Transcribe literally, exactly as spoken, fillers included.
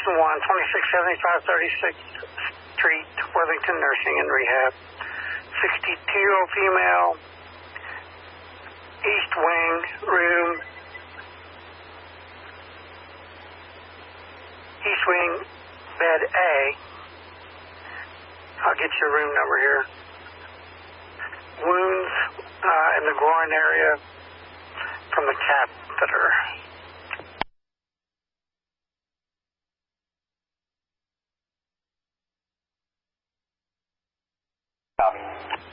Location one, twenty-six seventy-five thirty-sixth Street, Worthington Nursing and Rehab. sixty-two-year-old female, East Wing, room, East Wing, bed A. I'll get your room number here. Wounds uh, in the groin area from the catheter. Copy.